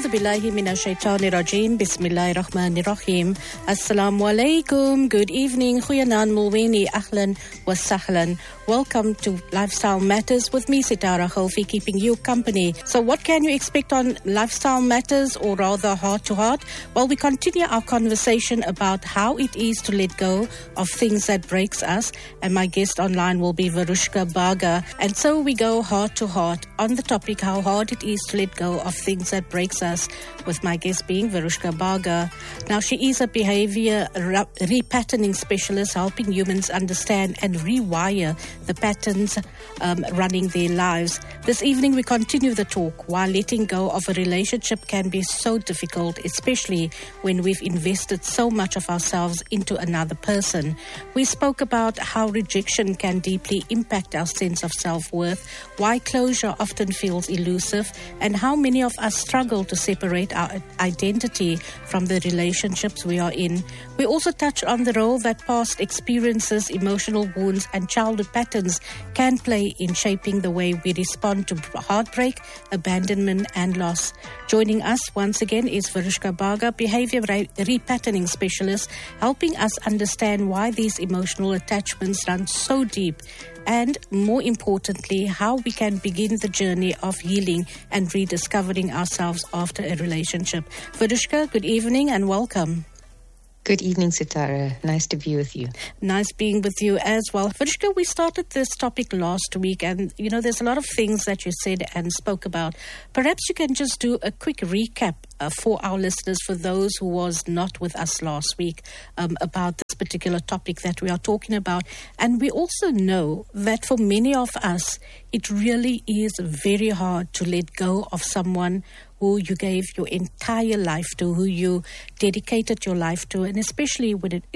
A'udhu billahi minash shaitani rajim. Bismillahir rahmanir rahim. Assalamu alaikum. Good evening. Goeienaand mulweni. Ahlan wa sahlan. Welcome to Lifestyle Matters with me, Sitara Khalfi, keeping you company. So what can you expect on Lifestyle Matters, or rather Heart to Heart? Well, we continue our conversation about how it is to let go of things that breaks us. And my guest online will be Varushka Baga. And so we go heart to heart on the topic how hard it is to let go of things that breaks us, with my guest being Varushka Baga. Now, she is a behavior repatterning specialist, helping humans understand and rewire the patterns running their lives. This evening we continue the talk. While letting go of a relationship can be so difficult, especially when we've invested so much of ourselves into another person. We spoke about how rejection can deeply impact our sense of self-worth, why closure often feels elusive, and how many of us struggle to separate our identity from the relationships we are in. We also touched on the role that past experiences, emotional wounds, and childhood patterns can play in shaping the way we respond to heartbreak, abandonment, and loss. Joining us once again is Varushka Baga, behavior repatterning specialist, helping us understand why these emotional attachments run so deep, and more importantly, how we can begin the journey of healing and rediscovering ourselves after a relationship. Varushka, good evening and welcome. Good evening, Sitara. Nice to be with you. Nice being with you as well. Varushka, we started this topic last week, and there's a lot of things that you said and spoke about. Perhaps you can just do a quick recap for our listeners, for those who was not with us last week, about this particular topic that we are talking about. And we also know that for many of us, it really is very hard to let go of someone who you gave your entire life to, who you dedicated your life to, and especially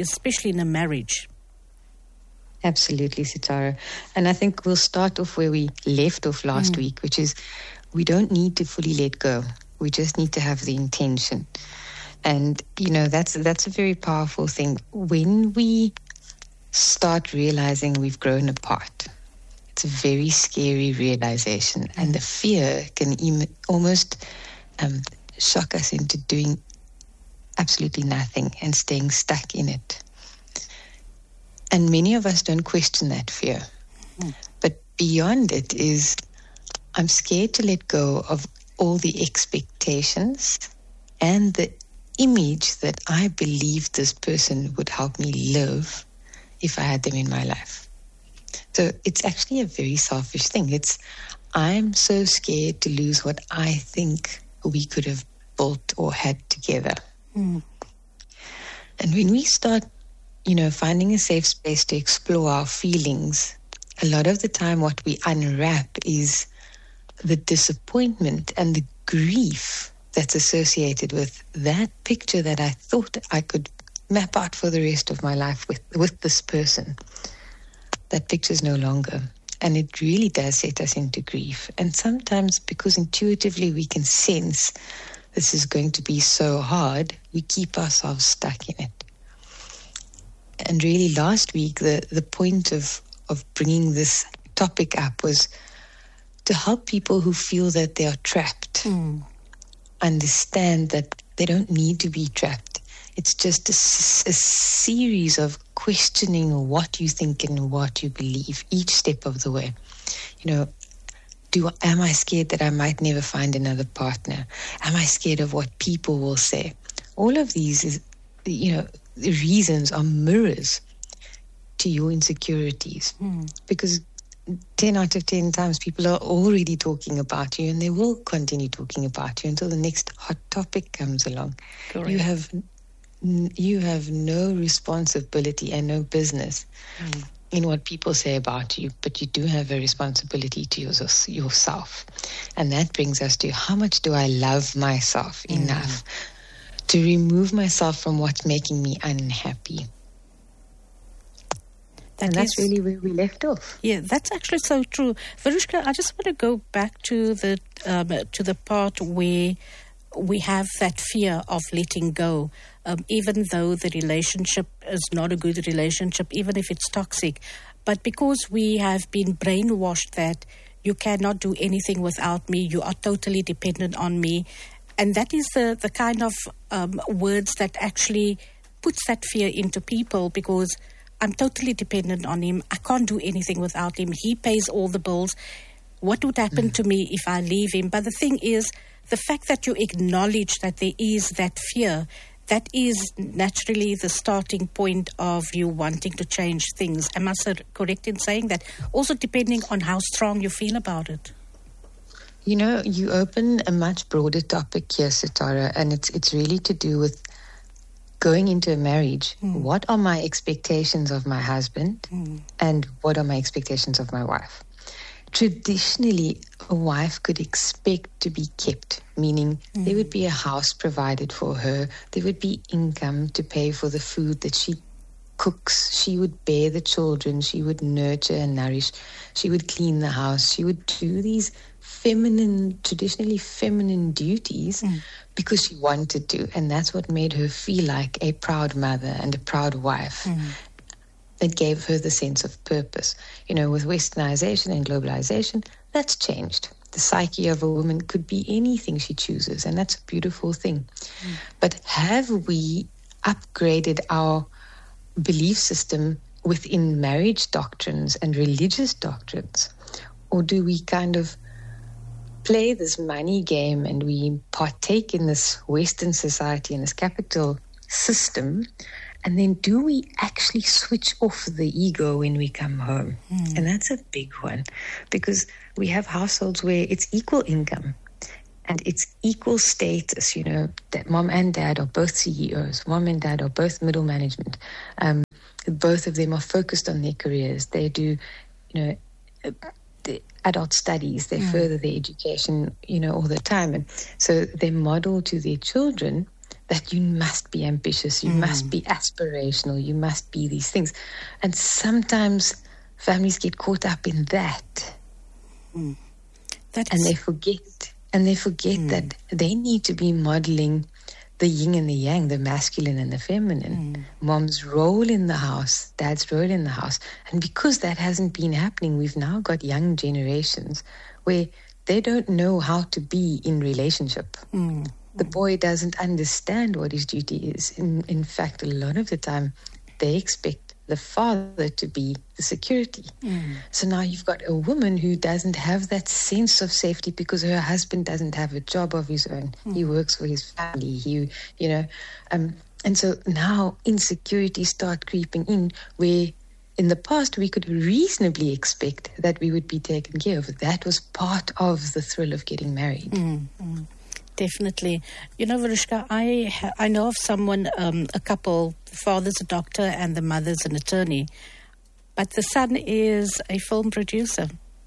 in a marriage. Absolutely, Sitara. And I think we'll start off where we left off last week, which is we don't need to fully let go. We just need to have the intention. And, that's a very powerful thing. When we start realizing we've grown apart, it's a very scary realization. And the fear can almost shock us into doing absolutely nothing and staying stuck in it. And many of us don't question that fear. But beyond it is, I'm scared to let go of all the expectations and the image that I believed this person would help me live if I had them in my life. So it's actually a very selfish thing. I'm so scared to lose what I think we could have built or had together. And when we start, finding a safe space to explore our feelings, a lot of the time what we unwrap is the disappointment and the grief that's associated with that picture that I thought I could map out for the rest of my life with this person. That picture's no longer. And it really does set us into grief. And sometimes, because intuitively we can sense this is going to be so hard, we keep ourselves stuck in it. And really last week, the point of bringing this topic up was to help people who feel that they are trapped understand that they don't need to be trapped. It's just a series of questioning what you think and what you believe each step of the way. Am I scared that I might never find another partner? Am I scared of what people will say? All of these the reasons are mirrors to your insecurities. Because 10 out of 10 times people are already talking about you, and they will continue talking about you until the next hot topic comes along. Correct. You have no responsibility and no business in what people say about you, but you do have a responsibility to yourself. And that brings us to, how much do I love myself enough to remove myself from what's making me unhappy? And that's really where we left off. Yeah, that's actually so true. Varushka, I just want to go back to the part where we have that fear of letting go, even though the relationship is not a good relationship, even if it's toxic. But because we have been brainwashed that you cannot do anything without me, you are totally dependent on me, And that is the kind of words that actually puts that fear into people, because I'm totally dependent on him. I can't do anything without him. He pays all the bills. What would happen to me if I leave him? But the thing is, the fact that you acknowledge that there is that fear, that is naturally the starting point of you wanting to change things. Am I correct in saying that? Also depending on how strong you feel about it. You know, you open a much broader topic here, Sitara, and it's really to do with going into a marriage. What are my expectations of my husband and what are my expectations of my wife? Traditionally, a wife could expect to be kept, meaning there would be a house provided for her, there would be income to pay for the food that she cooks, she would bear the children, she would nurture and nourish, she would clean the house, she would do these traditionally feminine duties because she wanted to, and that's what made her feel like a proud mother and a proud wife. It gave her the sense of purpose. You know, with westernization and globalization, that's changed. The psyche of a woman could be anything she chooses, and that's a beautiful thing. But have we upgraded our belief system within marriage doctrines and religious doctrines? Or do we kind of play this money game and we partake in this Western society and this capital system? And then do we actually switch off the ego when we come home? And that's a big one, because we have households where it's equal income and it's equal status, you know, that mom and dad are both CEOs, mom and dad are both middle management. Both of them are focused on their careers. They do, you know, the adult studies, they further their education, you know, all the time. And so they model to their children that you must be ambitious, you must be aspirational, you must be these things. And sometimes families get caught up in that. And they forget that they need to be modeling the yin and the yang, the masculine and the feminine. Mom's role in the house, dad's role in the house. And because that hasn't been happening, we've now got young generations where they don't know how to be in relationship. The boy doesn't understand what his duty is. In fact, a lot of the time, they expect the father to be the security. So now you've got a woman who doesn't have that sense of safety because her husband doesn't have a job of his own. He works for his family. And so now insecurities start creeping in, where in the past we could reasonably expect that we would be taken care of. That was part of the thrill of getting married. Definitely. You know, Varishka, I know of someone, a couple, the father's a doctor and the mother's an attorney, but the son is a film producer,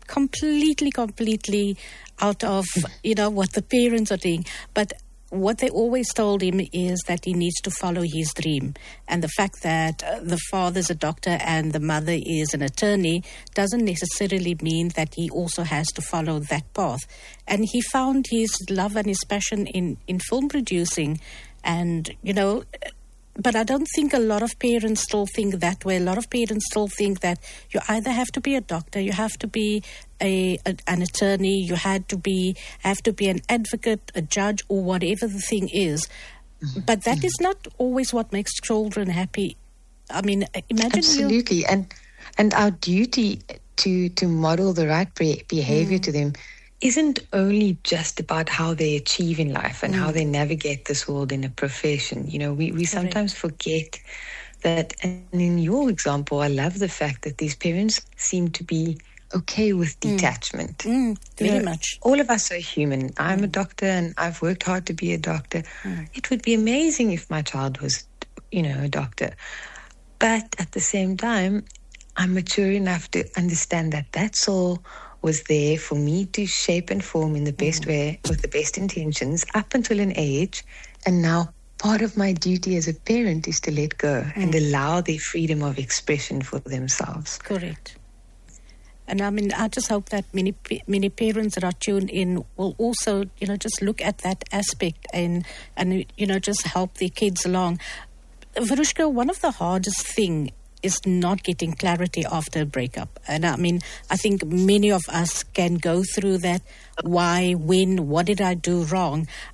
completely out of, you know, what the parents are doing. But what they always told him is that he needs to follow his dream. And the fact that the father's a doctor and the mother is an attorney doesn't necessarily mean that he also has to follow that path. And he found his love and his passion in film producing. And, you know, but I don't think a lot of parents still think that way. A lot of parents still think that you either have to be a doctor, you have to be an attorney, you have to be an advocate, a judge, or whatever the thing is. But that is not always what makes children happy. I mean, imagine absolutely, and our duty to model the right behavior to them isn't only just about how they achieve in life and how they navigate this world in a profession. You know, we sometimes forget that, and in your example, I love the fact that these parents seem to be okay with detachment. Very much. All of us are human. I'm a doctor and I've worked hard to be a doctor. It would be amazing if my child was, you know, a doctor. But at the same time, I'm mature enough to understand that that's all was there for me to shape and form in the best way, with the best intentions, up until an age. And now part of my duty as a parent is to let go and allow their freedom of expression for themselves. Correct. And I mean, I just hope that many parents that are tuned in will also, you know, just look at that aspect and you know, just help their kids along. Varushka, one of the hardest thing is not getting clarity after a breakup. And I mean, I think many of us can go through that. Why, when, what did I do wrong?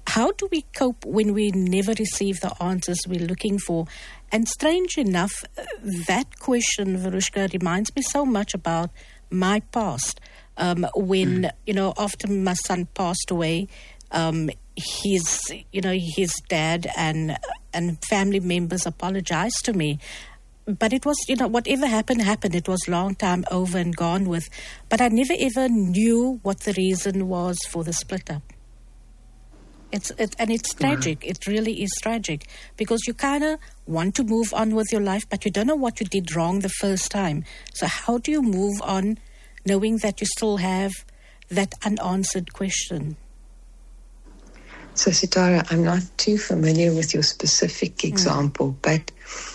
how do we cope when we never receive the answers we're looking for? And strange enough, that question, Varushka, reminds me so much about my past. When, after my son passed away, his dad and family members apologized to me. But it was, whatever happened. It was a long time over and gone with. But I never ever knew what the reason was for the split up. It's tragic. It really is tragic, because you kind of want to move on with your life, but you don't know what you did wrong the first time. So how do you move on knowing that you still have that unanswered question? So, Sitara, I'm not too familiar with your specific example, but,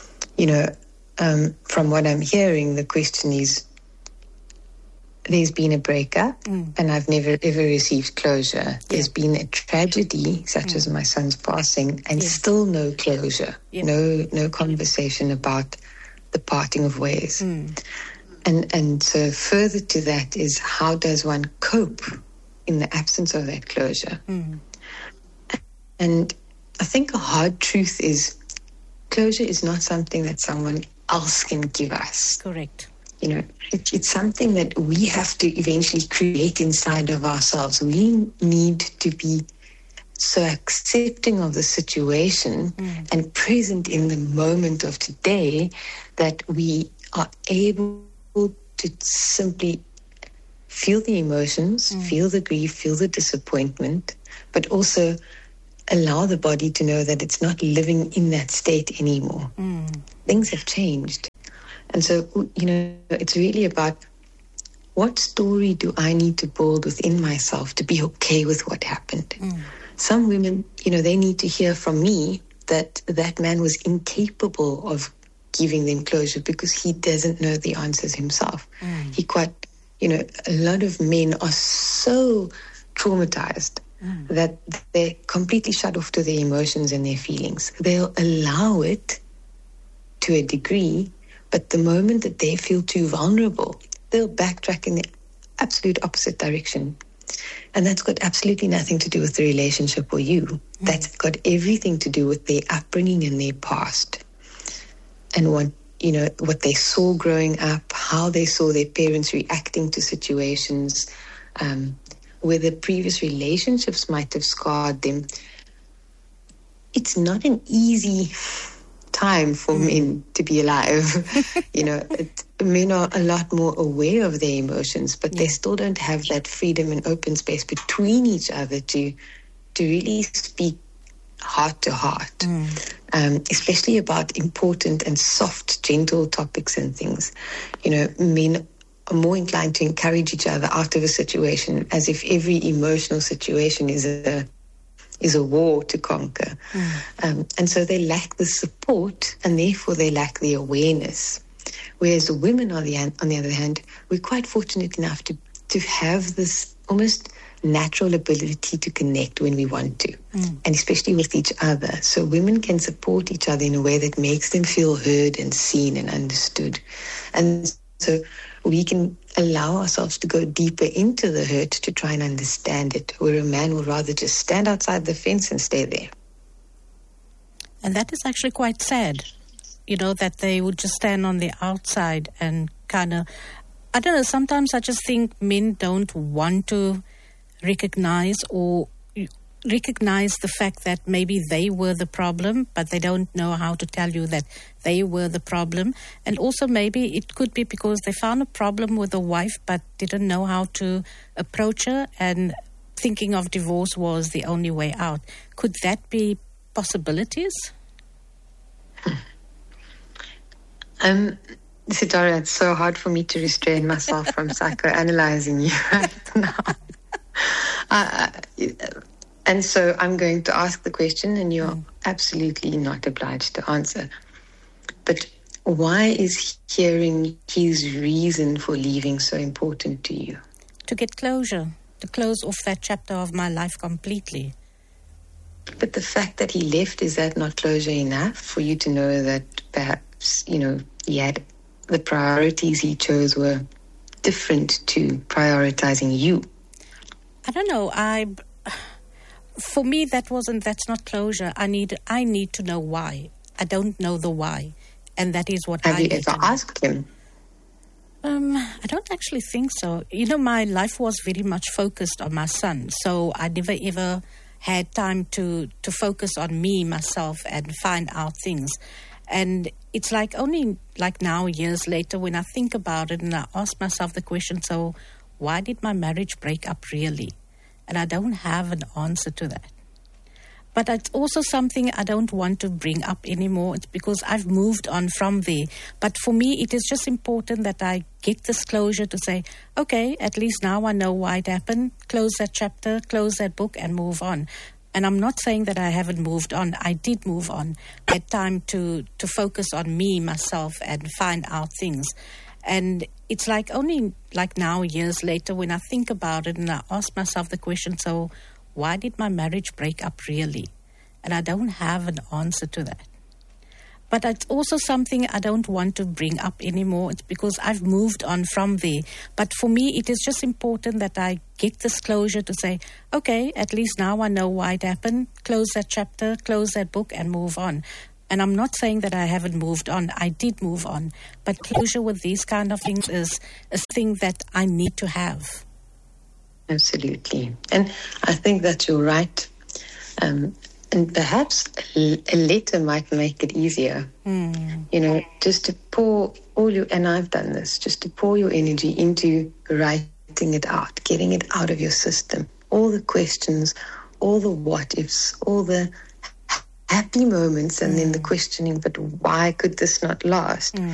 from what I'm hearing, the question is, there's been a breakup and I've never ever received closure. There's been a tragedy such as my son's passing and still no closure, no conversation about the parting of ways. And so further to that is, how does one cope in the absence of that closure? And I think a hard truth is, closure is not something that someone else can give us. Correct. It's something that we have to eventually create inside of ourselves. We need to be so accepting of the situation and present in the moment of today that we are able to simply feel the emotions, feel the grief, feel the disappointment, but also allow the body to know that it's not living in that state anymore. Things have changed. And so, it's really about, what story do I need to build within myself to be okay with what happened? Some women, they need to hear from me that that man was incapable of giving them closure because he doesn't know the answers himself. A lot of men are so traumatized that they're completely shut off to their emotions and their feelings. They'll allow it to a degree, but the moment that they feel too vulnerable, they'll backtrack in the absolute opposite direction. And that's got absolutely nothing to do with the relationship or you. That's got everything to do with their upbringing and their past. And what they saw growing up, how they saw their parents reacting to situations, whether previous relationships might have scarred them. It's not an easy time for men to be alive. Men are a lot more aware of their emotions, but they still don't have that freedom and open space between each other to really speak heart to heart, especially about important and soft, gentle topics and things. Men are more inclined to encourage each other out of a situation, as if every emotional situation is a war to conquer. And so they lack the support, and therefore they lack the awareness. Whereas women, on the other hand, we're quite fortunate enough to have this almost natural ability to connect when we want to, and especially with each other. So women can support each other in a way that makes them feel heard and seen and understood. And so we can allow ourselves to go deeper into the hurt to try and understand it, where a man will rather just stand outside the fence and stay there. And that is actually quite sad, that they would just stand on the outside and kind of, I don't know, sometimes I just think men don't want to recognize the fact that maybe they were the problem, but they don't know how to tell you that they were the problem. And also maybe it could be because they found a problem with a wife but didn't know how to approach her, and thinking of divorce was the only way out. Could that be possibilities? Sitara, it's so hard for me to restrain myself from psychoanalyzing you right now. And so I'm going to ask the question, and you're absolutely not obliged to answer. But why is hearing his reason for leaving so important to you? To get closure, to close off that chapter of my life completely. But the fact that he left, is that not closure enough for you to know that perhaps, he had the priorities he chose were different to prioritizing you? I don't know. for me, that's not closure. I need to know why. I don't know the why. And that is what Have you ever asked him? I don't actually think so. My life was very much focused on my son. So I never ever had time to focus on me, myself, and find out things. And it's only now, years later, when I think about it and I ask myself the question, so why did my marriage break up really? And I don't have an answer to that. But it's also something I don't want to bring up anymore. It's because I've moved on from there. But for me, it is just important that I get this closure to say, okay, at least now I know why it happened. Close that chapter, close that book, and move on. And I'm not saying that I haven't moved on. I did move on. I had time to focus on me, myself, and find out things. And it's only now, years later, when I think about it and I ask myself the question, so why did my marriage break up really? And I don't have an answer to that. But it's also something I don't want to bring up anymore. It's because I've moved on from there. But for me, it is just important that I get this closure to say, okay, at least now I know why it happened. Close that chapter, close that book, and move on. And I'm not saying that I haven't moved on. I did move on. But closure with these kind of things is a thing that I need to have. Absolutely. And I think that you're right. And perhaps a letter might make it easier. Just to pour and I've done this, just to pour your energy into writing it out, getting it out of your system. All the questions, all the what ifs, all the happy moments, and then the questioning, but why could this not last?